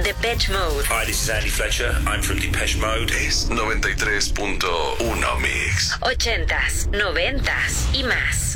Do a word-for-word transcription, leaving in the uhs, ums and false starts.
Depeche Mode. Hi, this is Andy Fletcher. I'm from Depeche Mode. Es noventa y tres punto uno Mix. Ochentas, noventas y más.